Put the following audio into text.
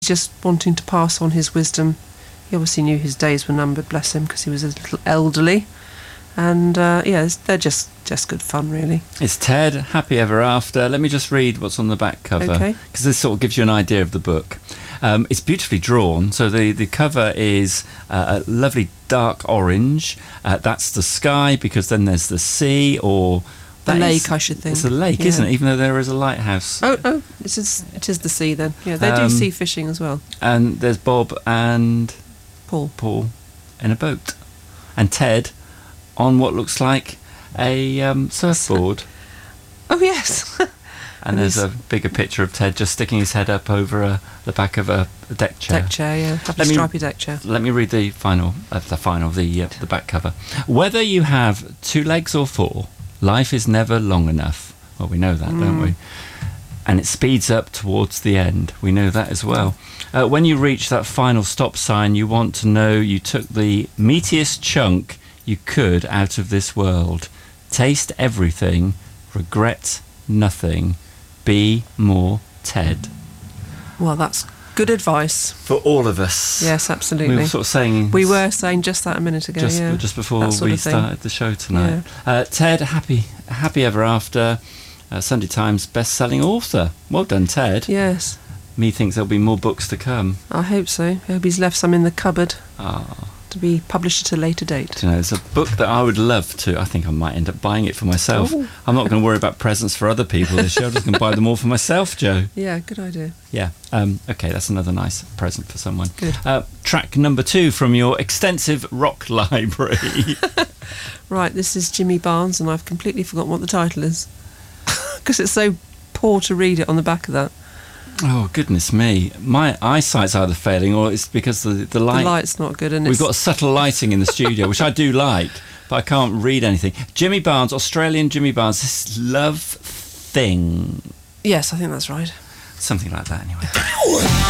just wanting to pass on his wisdom. He obviously knew his days were numbered, bless him, because he was a little elderly. And they're just good fun, really. It's Ted, Happy Ever After. Let me just read what's on the back cover, Okay. because this sort of gives you an idea of the book. It's beautifully drawn. So the cover is a lovely dark orange. That's the sky, because then there's the sea, or The lake, I should think. It's a lake, isn't it? Even though there is a lighthouse. Oh, it is the sea then. Yeah, they do sea fishing as well. And there's Bob and Paul in a boat, and Ted on what looks like a surfboard. Oh yes. And there's a bigger picture of Ted just sticking his head up over the back of a deck chair. Deck chair, yeah. Have a stripy deck chair. Let me read the back cover. Whether you have 2 legs or 4, life is never long enough. Well, we know that, don't we? And it speeds up towards the end. We know that as well. When you reach that final stop sign, you want to know you took the meatiest chunk you could out of this world. Taste everything, regret nothing, be more Ted. Well, that's good advice. For all of us. Yes, absolutely. We were sort of saying... We were saying just that a minute ago, just before we started the show tonight. Yeah. Ted, Happy Ever After, Sunday Times best-selling author. Well done, Ted. Yes. Methinks there'll be more books to come. I hope so. I hope he's left some in the cupboard to be published at a later date. You know, it's a book that I would love to... I think I might end up buying it for myself. Ooh. I'm not going to worry about presents for other people this year. I'm just going to buy them all for myself, Joe. Yeah, good idea. Yeah. Okay, that's another nice present for someone. Good. Track number 2 from your extensive rock library. Right, this is Jimmy Barnes, and I've completely forgotten what the title is. Because it's so poor to read it on the back of that. Oh, goodness me. My eyesight's either failing or it's because the light... The light's not good. And we've got subtle lighting in the studio, which I do like, but I can't read anything. Jimmy Barnes, Australian Jimmy Barnes, this Love Thing. Yes, I think that's right. Something like that, anyway.